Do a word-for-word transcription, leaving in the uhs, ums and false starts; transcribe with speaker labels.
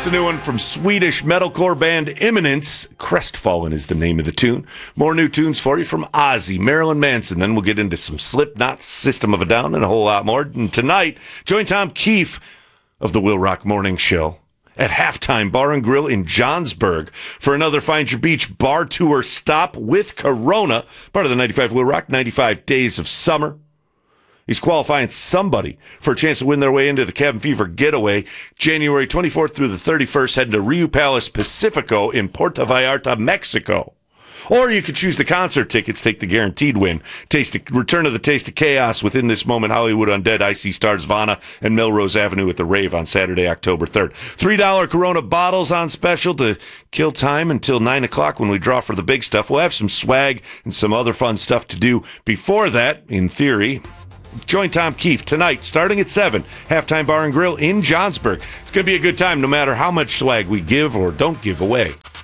Speaker 1: a new one from Swedish metalcore band Imminence. Crestfallen is the name of the tune. More new tunes for you from Ozzy, Marilyn Manson. Then we'll get into some Slipknot, System of a Down, and a whole lot more. And tonight, join Tom Keefe of the Will Rock Morning Show at Halftime Bar and Grill in Johnsburg for another Find Your Beach bar tour stop with Corona, part of the ninety-five Will Rock ninety-five Days of Summer. He's qualifying somebody for a chance to win their way into the Cabin Fever Getaway January twenty-fourth through the thirty-first, heading to Rio Palace Pacifico in Puerto Vallarta, Mexico. Or you could choose the concert tickets, take the guaranteed win. Taste of, Return of the Taste of Chaos, Within This Moment, Hollywood Undead, Icy Stars, Vana, and Melrose Avenue at the Rave on Saturday, October third. three dollars Corona bottles on special to kill time until nine o'clock when we draw for the big stuff. We'll have some swag and some other fun stuff to do before that, in theory. Join Tom Keefe tonight, starting at seven, Halftime Bar and Grill in Johnsburg. It's going to be a good time no matter how much swag we give or don't give away.